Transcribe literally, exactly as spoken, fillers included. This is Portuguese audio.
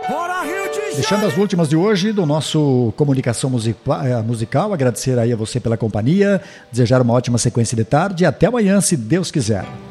Deixando as últimas de hoje do nosso Comunicação Musical, agradecer aí a você pela companhia, desejar uma ótima sequência de tarde e até amanhã, se Deus quiser.